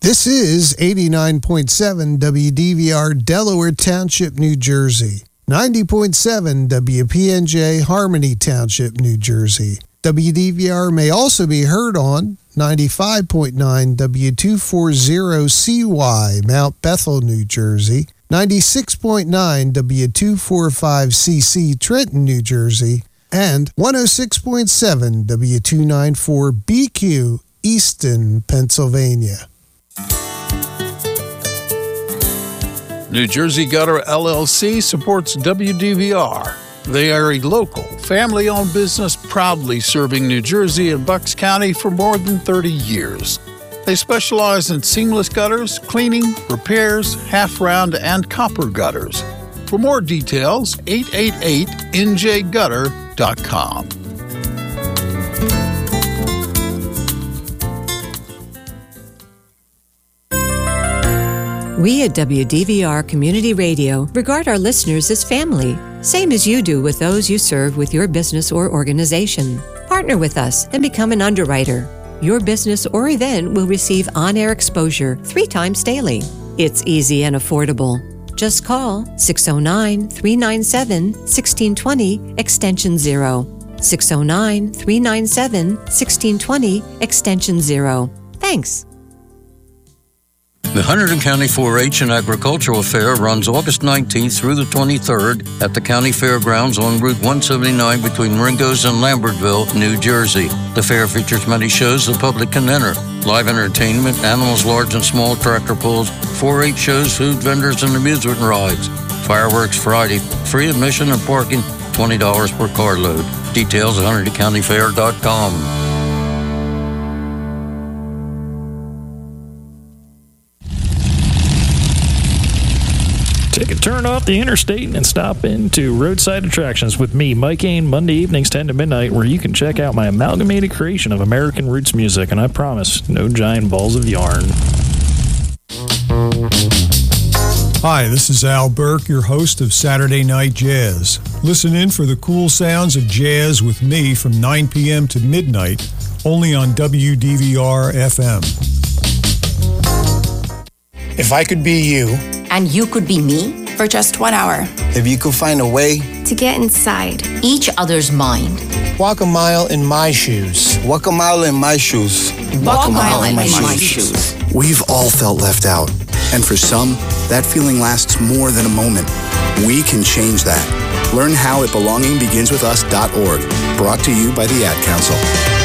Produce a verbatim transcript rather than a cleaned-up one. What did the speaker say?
This is eighty-nine point seven W D V R Delaware Township, New Jersey. ninety point seven W P N J Harmony Township, New Jersey. W D V R may also be heard on ninety-five point nine W two forty C Y, Mount Bethel, New Jersey. ninety-six point nine W two forty-five C C, Trenton, New Jersey. And one oh six point seven W two ninety-four B Q, Easton, Pennsylvania. New Jersey Gutter L L C supports W D V R. They are a local, family-owned business proudly serving New Jersey and Bucks County for more than thirty years. They specialize in seamless gutters, cleaning, repairs, half-round, and copper gutters. For more details, eight eight eight N J gutter dot com. We at W D V R Community Radio regard our listeners as family, same as you do with those you serve with your business or organization. Partner with us and become an underwriter. Your business or event will receive on-air exposure three times daily. It's easy and affordable. Just call six oh nine, three nine seven, one six two zero, extension zero. six oh nine, three nine seven, one six two zero, extension zero. Thanks. The Hunterdon County four H and Agricultural Fair runs August nineteenth through the twenty-third at the County Fairgrounds on Route one seventy-nine between Ringo's and Lambertville, New Jersey. The fair features many shows the public can enter: live entertainment, animals large and small, tractor pulls, four H shows, food vendors, and amusement rides. Fireworks Friday, free admission and parking, twenty dollars per carload. Details at hunterdon county fair dot com. Take a turn off the interstate and stop into Roadside Attractions with me, Mike Ain, Monday evenings ten to midnight, where you can check out my amalgamated creation of American roots music, and I promise, no giant balls of yarn. Hi, this is Al Burke, your host of Saturday Night Jazz. Listen in for the cool sounds of jazz with me from nine p.m. to midnight, only on W D V R F M. If I could be you, and you could be me, for just one hour. If you could find a way to get inside each other's mind. Walk a mile in my shoes. Walk a mile in my shoes. Walk, Walk a mile, mile in my, my shoes. shoes. We've all felt left out. And for some, that feeling lasts more than a moment. We can change that. Learn how at belonging begins with us dot org. Brought to you by the Ad Council.